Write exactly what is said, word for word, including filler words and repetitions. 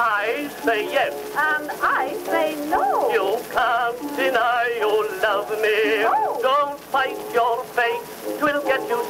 I say yes. And I say no. You can't deny you love me. No. Don't fight your fate. 'Twill get you